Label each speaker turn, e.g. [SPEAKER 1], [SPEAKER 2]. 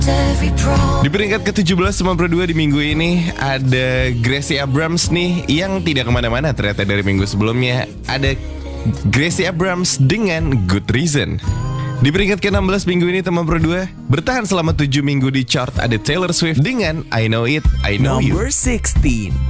[SPEAKER 1] Di peringkat ke-17 Teman Pro 2 di minggu ini ada Gracie Abrams nih yang tidak kemana-mana ternyata dari minggu sebelumnya. Ada Gracie Abrams dengan Good Reason. Di peringkat ke-16 minggu ini Teman Pro 2 bertahan selama 7 minggu di chart ada Taylor Swift dengan I Know It, I Know You.
[SPEAKER 2] Number 16.